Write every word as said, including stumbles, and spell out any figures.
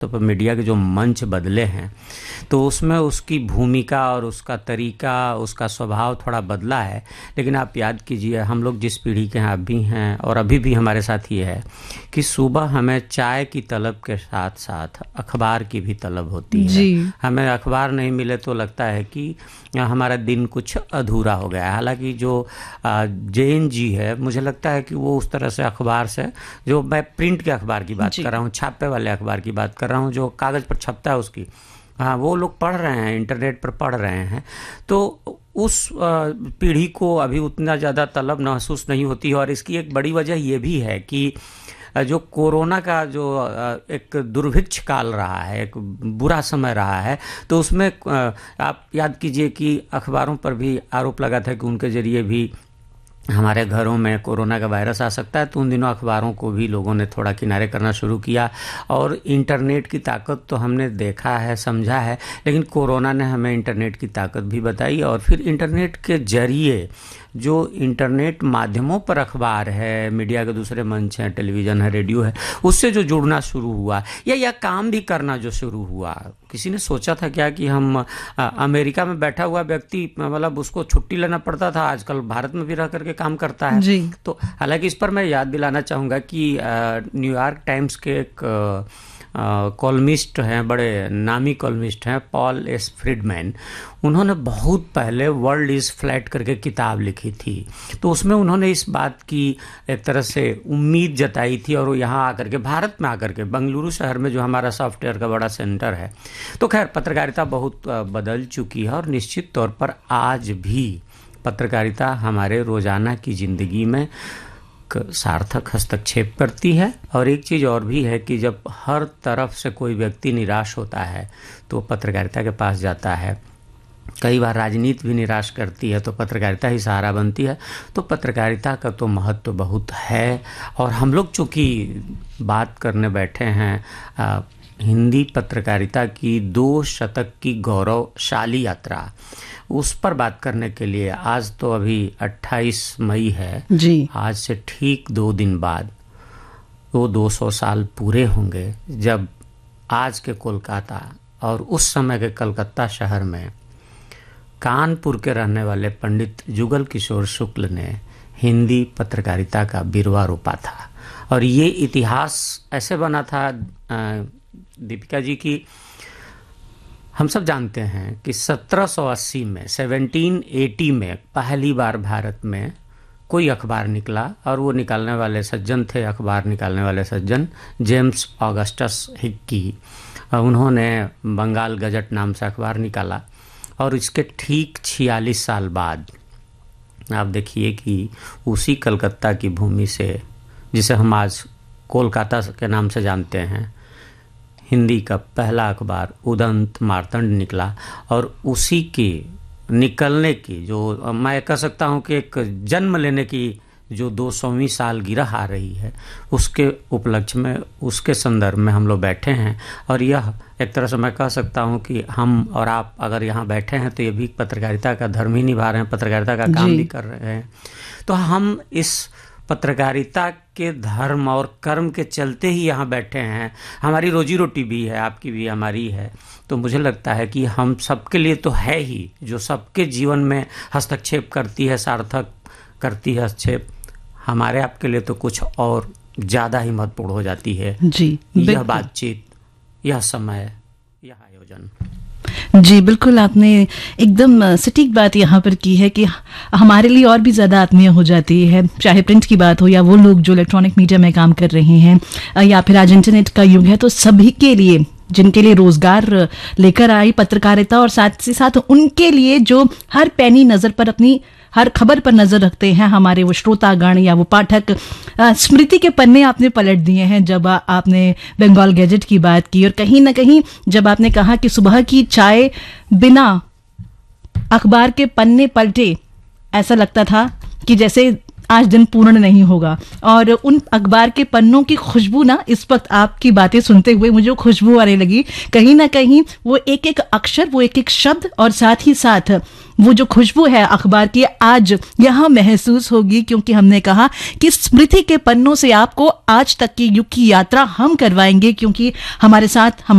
पर मीडिया के जो मंच बदले हैं तो उसमें उसकी भूमिका और उसका तरीका, उसका स्वभाव थोड़ा बदला है। लेकिन आप याद कीजिए, हम लोग जिस पीढ़ी के हैं अभी हैं और अभी भी हमारे साथ ये है कि सुबह हमें चाय की तलब के साथ साथ अखबार की भी तलब होती है। हमें अखबार नहीं मिले तो लगता है कि हमारा दिन कुछ अधूरा हो गया है। हालांकि जो जैन जी है, मुझे लगता है कि वो उस तरह से अखबार से, जो मैं प्रिंट के अखबार की बात कर रहा हूँ, छापे वाले अखबार की बात कर रहा हूँ, जो कागज़ पर छपता है उसकी, हाँ, वो लोग पढ़ रहे हैं, इंटरनेट पर पढ़ रहे हैं। तो उस पीढ़ी को अभी उतना ज़्यादा तलब महसूस नहीं होती है। और इसकी एक बड़ी वजह ये भी है कि जो कोरोना का जो एक दुर्भिक्ष काल रहा है, एक बुरा समय रहा है, तो उसमें आप याद कीजिए कि अखबारों पर भी आरोप लगा था कि उनके ज़रिए भी हमारे घरों में कोरोना का वायरस आ सकता है। तो उन दिनों अखबारों को भी लोगों ने थोड़ा किनारे करना शुरू किया। और इंटरनेट की ताकत तो हमने देखा है, समझा है, लेकिन कोरोना ने हमें इंटरनेट की ताकत भी बताई। और फिर इंटरनेट के जरिए जो इंटरनेट माध्यमों पर अखबार है, मीडिया के दूसरे मंच हैं, टेलीविज़न है, रेडियो है, उससे जो जुड़ना शुरू हुआ या या काम भी करना जो शुरू हुआ। किसी ने सोचा था क्या कि हम आ, अमेरिका में बैठा हुआ व्यक्ति, मतलब उसको छुट्टी लेना पड़ता था, आजकल भारत में भी रह करके काम करता है जी। तो हालांकि इस पर मैं याद दिलाना चाहूँगा कि न्यूयॉर्क टाइम्स के एक कॉलमिस्ट हैं, बड़े नामी कॉलमिस्ट हैं, पॉल एस फ्रीडमैन। उन्होंने बहुत पहले वर्ल्ड इज़ फ्लैट करके किताब लिखी थी। तो उसमें उन्होंने इस बात की एक तरह से उम्मीद जताई थी, और वो यहाँ आकर के, भारत में आकर के, बेंगलुरु शहर में जो हमारा सॉफ्टवेयर का बड़ा सेंटर है। तो खैर, पत्रकारिता बहुत बदल चुकी है और निश्चित तौर पर आज भी पत्रकारिता हमारे रोज़ाना की ज़िंदगी में सार्थक हस्तक्षेप करती है। और एक चीज़ और भी है कि जब हर तरफ से कोई व्यक्ति निराश होता है तो पत्रकारिता के पास जाता है। कई बार राजनीति भी निराश करती है तो पत्रकारिता ही सहारा बनती है। तो पत्रकारिता का तो महत्व तो बहुत है। और हम लोग चूँकि बात करने बैठे हैं आ, हिंदी पत्रकारिता की दो शतक की गौरवशाली यात्रा, उस पर बात करने के लिए आज तो अभी अट्ठाईस मई है जी। आज से ठीक दो दिन बाद वो दो सौ साल पूरे होंगे जब आज के कोलकाता और उस समय के कलकत्ता शहर में कानपुर के रहने वाले पंडित जुगल किशोर शुक्ल ने हिंदी पत्रकारिता का बिरवा रोपा था। और ये इतिहास ऐसे बना था दीपिका जी की, हम सब जानते हैं कि सत्रह सौ अस्सी में, सत्रह सौ अस्सी में पहली बार भारत में कोई अखबार निकला। और वो निकालने वाले सज्जन थे, अखबार निकालने वाले सज्जन जेम्स ऑगस्टस हिक्की। उन्होंने बंगाल गजट नाम से अखबार निकाला। और इसके ठीक छियालीस साल बाद आप देखिए कि उसी कलकत्ता की भूमि से, जिसे हम आज कोलकाता के नाम से जानते हैं, हिंदी का पहला अखबार उदंत मार्तंड निकला। और उसी के निकलने की, जो मैं कह सकता हूँ कि एक जन्म लेने की जो दो सौवीं साल गिरह आ रही है, उसके उपलक्ष्य में, उसके संदर्भ में हम लोग बैठे हैं। और यह एक तरह से मैं कह सकता हूँ कि हम और आप अगर यहाँ बैठे हैं तो ये भी पत्रकारिता का धर्म ही निभा रहे हैं, पत्रकारिता का काम भी कर रहे हैं। तो हम इस पत्रकारिता के धर्म और कर्म के चलते ही यहाँ बैठे हैं। हमारी रोजी रोटी भी है, आपकी भी, हमारी है। तो मुझे लगता है कि हम सबके लिए तो है ही, जो सबके जीवन में हस्तक्षेप करती है, सार्थक करती है हस्तक्षेप, हमारे आपके लिए तो कुछ और ज़्यादा ही महत्वपूर्ण हो जाती है जी। यह बातचीत, यह समय, यह आयोजन। जी बिल्कुल, आपने एकदम सटीक बात यहाँ पर की है कि हमारे लिए और भी ज़्यादा आत्मीय हो जाती है, चाहे प्रिंट की बात हो या वो लोग जो इलेक्ट्रॉनिक मीडिया में काम कर रहे हैं, या फिर आज इंटरनेट का युग है। तो सभी के लिए, जिनके लिए रोजगार लेकर आई पत्रकारिता, और साथ ही साथ उनके लिए जो हर पैनी नज़र पर, अपनी हर खबर पर नजर रखते हैं, हमारे वो श्रोतागण या वो पाठक, स्मृति के पन्ने आपने पलट दिए हैं जब आ, आपने बंगाल गैजेट की बात की। और कहीं ना कहीं जब आपने कहा कि सुबह की चाय बिना अखबार के पन्ने पलटे, ऐसा लगता था कि जैसे आज दिन पूर्ण नहीं होगा। और उन अखबार के पन्नों की खुशबू ना, इस वक्त आपकी बातें सुनते हुए मुझे खुशबू आने लगी। कहीं ना कहीं वो एक एक अक्षर, वो एक एक शब्द, और साथ ही साथ वो जो खुशबू है अखबार की आज यहाँ महसूस होगी, क्योंकि हमने कहा कि स्मृति के पन्नों से आपको आज तक की युग की यात्रा हम करवाएंगे, क्योंकि हमारे साथ